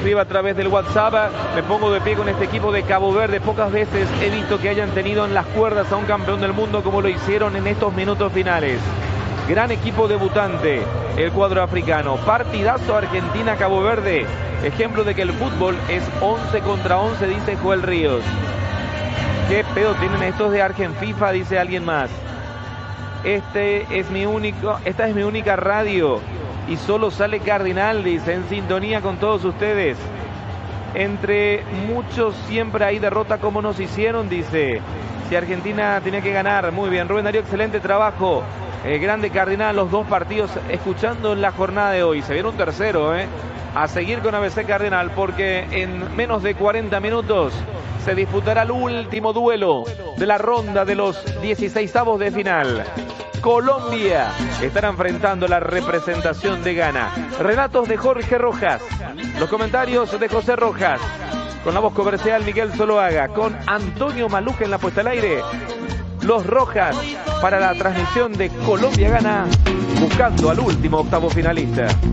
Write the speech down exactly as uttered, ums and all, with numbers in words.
escribe a través del WhatsApp. Me pongo de pie con este equipo de Cabo Verde. Pocas veces he visto que hayan tenido en las cuerdas a un campeón del mundo como lo hicieron en estos minutos finales. Gran equipo debutante, el cuadro africano. Partidazo Argentina-Cabo Verde. Ejemplo de que el fútbol es once contra once, dice Joel Ríos. ¿Qué pedo tienen estos de Argenfifa? Dice alguien más. Este es mi único, esta es mi única radio y solo sale Cardinal, dice, en sintonía con todos ustedes. Entre muchos siempre hay derrota como nos hicieron, dice. Si Argentina tenía que ganar, muy bien. Rubén Darío, excelente trabajo. El grande Cardinal, los dos partidos escuchando en la jornada de hoy. Se viene un tercero, ¿eh? A seguir con A B C Cardinal, porque en menos de cuarenta minutos se disputará el último duelo de la ronda de los dieciseisavos de final. Colombia estará enfrentando la representación de Ghana. Relatos de Jorge Rojas, los comentarios de José Rojas, con la voz comercial Miguel Zuluaga, con Antonio Maluja en la puesta al aire. Los Rojas para la transmisión de Colombia-Ghana, buscando al último octavo finalista.